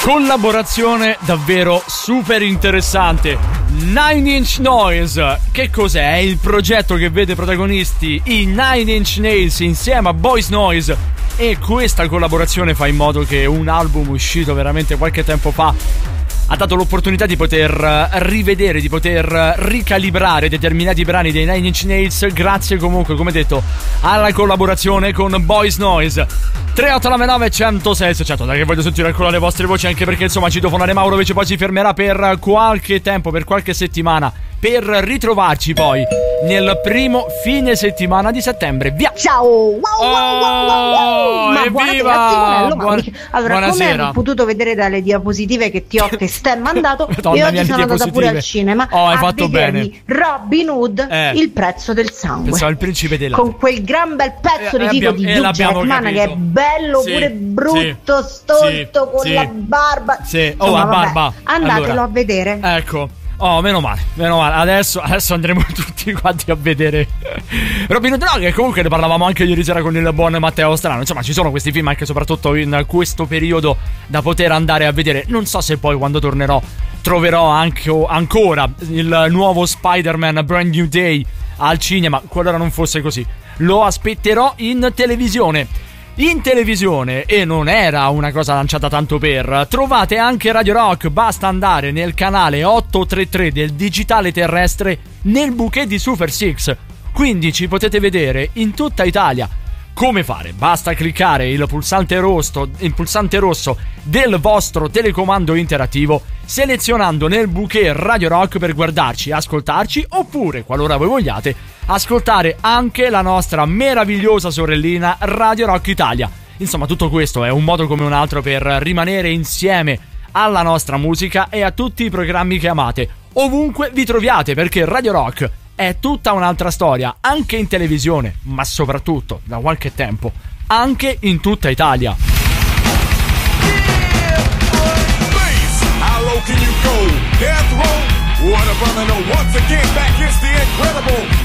Collaborazione davvero super interessante. Nine Inch Nails, che cos'è? È il progetto che vede protagonisti i Nine Inch Nails insieme a Boys Noise, e questa collaborazione fa in modo che un album uscito veramente qualche tempo fa ha dato l'opportunità di poter rivedere, di poter ricalibrare determinati brani dei Nine Inch Nails, grazie comunque, come detto, alla collaborazione con Boys Noise. 3899 106 600. Dai che voglio sentire ancora le vostre voci, anche perché insomma citofonare Mauro invece poi si fermerà per qualche tempo, per qualche settimana, per ritrovarci poi nel primo fine settimana di settembre. Via! Ciao! Wow! Ma evviva! Allora, buonasera. come hai potuto vedere dalle diapositive che ti ho testé mandato, Madonna io mia, oggi di sono andata pure diapositive. al cinema Hai a fatto vedermi Robin Hood, Il prezzo del sangue. Pensavo il principe della... Con quel gran bel pezzo di tipo di Hugh Jackman, che è bello, Sì, pure brutto, sì, stolto, con sì, la barba. Sì. Insomma, la vabbè, barba. andatelo Allora, a vedere. Ecco. Oh, meno male. Adesso andremo tutti quanti a vedere Robin Hood. No, che comunque ne parlavamo anche ieri sera con il buon Matteo Strano. Insomma, ci sono questi film anche soprattutto in questo periodo da poter andare a vedere. Non so se poi quando tornerò troverò anche ancora il nuovo Spider-Man Brand New Day al cinema. Qualora non fosse così, lo aspetterò in televisione. In televisione, e non era una cosa lanciata tanto per, trovate anche Radio Rock. Basta andare nel canale 833 del digitale terrestre nel bouquet di Super Six, quindi ci potete vedere in tutta Italia. Come fare? Basta cliccare il pulsante rosso del vostro telecomando interattivo, selezionando nel bouquet Radio Rock per guardarci, ascoltarci, oppure, qualora voi vogliate, ascoltare anche la nostra meravigliosa sorellina Radio Rock Italia. Insomma, tutto questo è un modo come un altro per rimanere insieme alla nostra musica e a tutti i programmi che amate, ovunque vi troviate, perché Radio Rock è tutta un'altra storia, anche in televisione, ma soprattutto, da qualche tempo, anche in tutta Italia. How low can you go? Death row? What a brother, no. Once again, back is the incredible